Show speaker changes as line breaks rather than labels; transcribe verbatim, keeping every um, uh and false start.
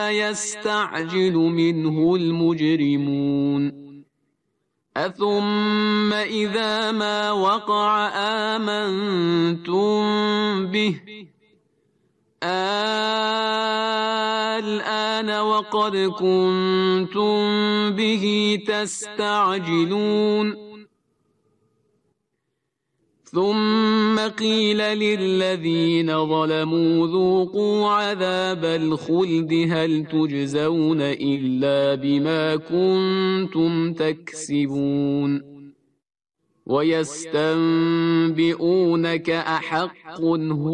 يستعجل منه المجرمون أثم إذا ما وقع آمنتم به الآن وقد كنتم به تستعجلون ثم قيل للذين ظلموا ذوقوا عذاب الخلد هل تجزون إلا بما كنتم تكسبون ويستنبئونك أحق هو